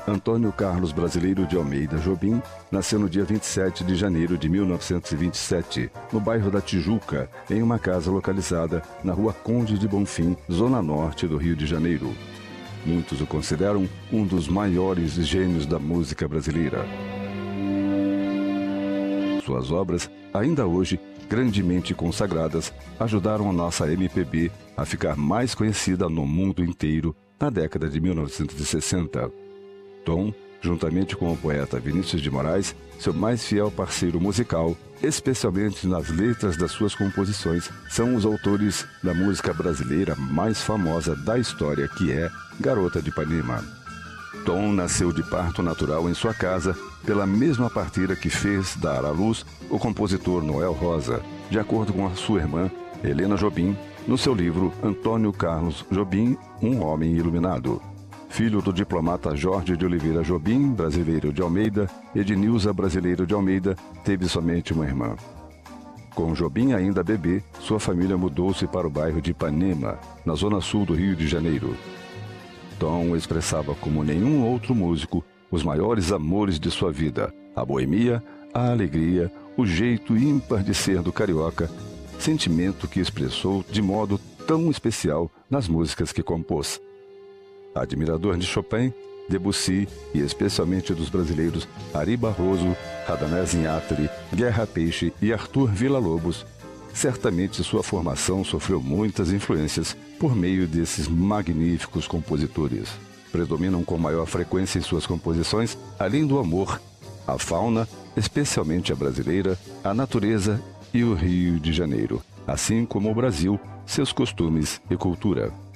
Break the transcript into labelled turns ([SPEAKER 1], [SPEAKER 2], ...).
[SPEAKER 1] Antônio Carlos Brasileiro de Almeida Jobim nasceu no dia 27 de janeiro de 1927, no bairro da Tijuca, em uma casa localizada na Rua Conde de Bonfim, zona norte do Rio de Janeiro. Muitos o consideram um dos maiores gênios da música brasileira. Suas obras, ainda hoje grandemente consagradas, ajudaram a nossa MPB a ficar mais conhecida no mundo inteiro na década de 1960. Tom, juntamente com o poeta Vinícius de Moraes, seu mais fiel parceiro musical, especialmente nas letras das suas composições, são os autores da música brasileira mais famosa da história, que é Garota de Ipanema. Tom nasceu de parto natural em sua casa, pela mesma parteira que fez dar à luz o compositor Noel Rosa, de acordo com a sua irmã, Helena Jobim, no seu livro Antônio Carlos Jobim, um homem iluminado. Filho do diplomata Jorge de Oliveira Jobim, Brasileiro de Almeida, e de Nilza Brasileiro de Almeida, teve somente uma irmã. Com Jobim ainda bebê, sua família mudou-se para o bairro de Ipanema, na zona sul do Rio de Janeiro. Tom expressava como nenhum outro músico os maiores amores de sua vida, a boemia, a alegria, o jeito ímpar de ser do carioca, sentimento que expressou de modo tão especial nas músicas que compôs. Admirador de Chopin, Debussy e especialmente dos brasileiros Ari Barroso, Radamés Inhatli, Guerra Peixe e Arthur Villa-Lobos, certamente sua formação sofreu muitas influências por meio desses magníficos compositores. Predominam com maior frequência em suas composições, além do amor, a fauna, especialmente a brasileira, a natureza e o Rio de Janeiro, assim como o Brasil, seus costumes e cultura.